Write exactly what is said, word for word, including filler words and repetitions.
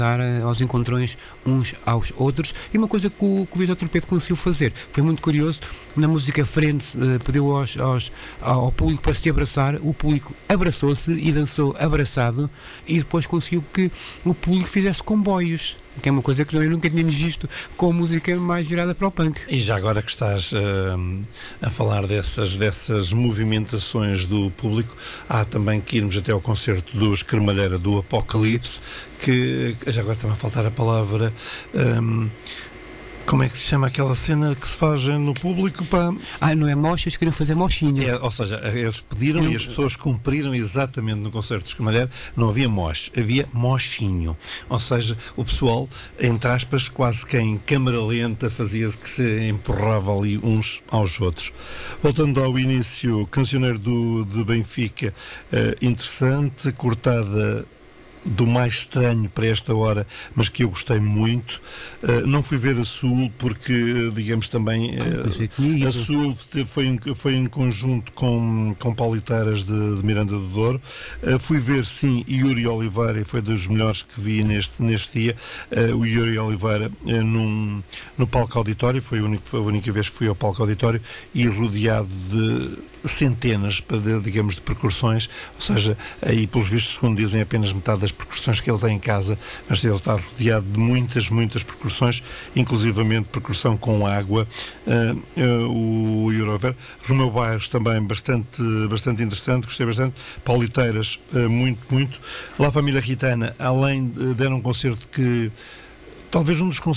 aos encontrões uns aos outros, e uma coisa que o, que o Vítor Torpedo conseguiu fazer, foi muito curioso, na música Frente, uh, pediu aos, aos, ao público para se abraçar, o público abraçou-se e dançou abraçado, e depois conseguiu que o público fizesse comboios, que é uma coisa que nós nunca tínhamos visto com música mais virada para o punk. E já agora que estás uh, a falar dessas, dessas movimentações do público, há também que irmos até ao concerto dos Cremalheira do Apocalipse, que já agora está-me a faltar a palavra. Um, como é que se chama aquela cena que se faz no público? Para... Ah, não é mocha, eles queriam fazer mochinho. É, ou seja, eles pediram não... e as pessoas cumpriram exatamente no concerto dos Cremalheira, não havia moche, havia mochinho. Ou seja, o pessoal, entre aspas, quase que em câmara lenta, fazia-se que se empurrava ali uns aos outros. Voltando ao início, Cancioneiro do, de Benfica, uh, interessante, cortada do mais estranho para esta hora, mas que eu gostei muito. Uh, não fui ver a Sul porque, digamos, também uh, a Sul foi em, foi em conjunto com, com Pauliteiras de, de Miranda do Douro. Uh, fui ver, sim, Yuri Oliveira, e foi dos melhores que vi neste, neste dia. Uh, o Yuri Oliveira uh, num, no palco auditório, foi a, única, foi a única vez que fui ao palco auditório, e rodeado de centenas, digamos, de percussões, ou seja, aí pelos vistos, segundo dizem, apenas metade das percussões que ele tem em casa, mas ele está rodeado de muitas, muitas percussões, inclusivamente percussão com água. Uh, uh, o Eurover, Romeu Bairros também bastante, bastante interessante, gostei bastante. Pauliteiras, uh, muito, muito. La Família Gitana, além de, deram um concerto que talvez um dos concertos